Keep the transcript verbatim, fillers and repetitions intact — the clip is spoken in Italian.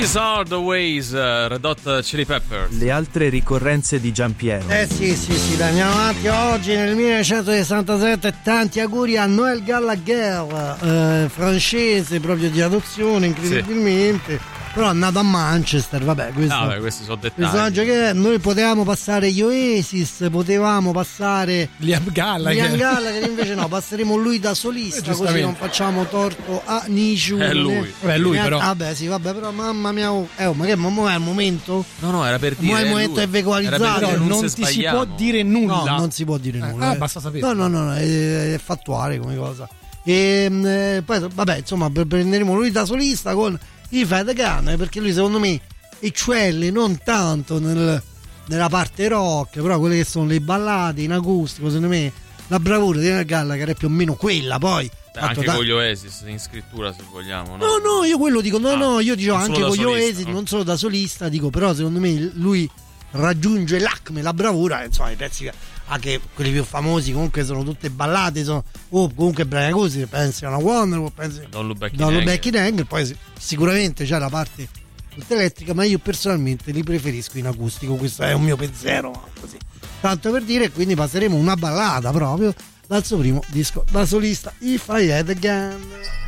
These Are The Ways, uh, Red Hot Chili Peppers. Le altre ricorrenze di Giampiero. Eh sì, sì, sì, dai, andiamo avanti. Oggi nel millenovecentosessantasette tanti auguri a Noel Gallagher, eh, francese proprio di adozione, incredibilmente. Sì. Però è nato a Manchester, vabbè, questo, no, beh, questi sono dettagli. Personaggio che noi potevamo passare gli Oasis, potevamo passare Liam Gallagher. Liam Gallagher, invece no, passeremo lui da solista, così non facciamo torto a nessuno. È lui. Vabbè, lui però. Vabbè, sì, vabbè, però mamma mia, oh, eh, oh, ma che ma è il momento? No, no, era per dire. Ma il momento è veicolarizzato, però non, non ti si può dire nulla. No, non si può dire nulla. Ah, eh. basta sapere. No, no, no, no è, è fattuale come cosa. E eh, poi vabbè, insomma, prenderemo lui da solista con i Fat Gun, perché lui secondo me eccelle non tanto nel, nella parte rock, però quelle che sono le ballate in acustico, secondo me la bravura di Noel Gallagher è più o meno quella. Poi anche da... con gli Oasis in scrittura, se vogliamo, no? No, no, io quello dico, no, ah, no, io dicevo anche con gli Oasis, non solo da solista, dico, però secondo me lui raggiunge l'acme, la bravura, insomma, i pezzi anche quelli più famosi comunque sono tutte ballate, sono o comunque brani così, pensi a una Wonder, pensi Don't Look Back Don't Look Back in Anger, poi sicuramente c'è la parte tutta elettrica, ma io personalmente li preferisco in acustico, questo è un mio pensiero, così tanto per dire. Quindi passeremo una ballata proprio dal suo primo disco da solista, If I Had a Gun.